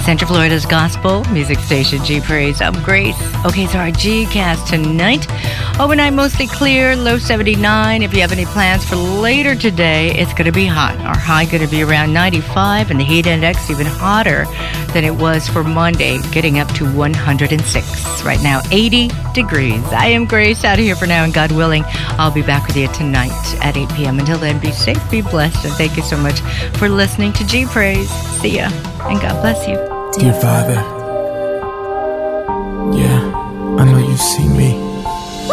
Central Florida's gospel music station, G Praise. I'm Grace. Okay, so our G-Cast tonight. Overnight, mostly clear, low 79. If you have any plans for later today, it's going to be hot. Our high going to be around 95, and the heat index even hotter than it was for Monday, getting up to 106. Right now, 80 degrees. I am Grace, out of here for now, and God willing, I'll be back with you tonight at 8 p.m. Until then, be safe, be blessed, and thank you so much for listening to G Praise. See ya, and God bless you. Dear Father, yeah, I know you see me.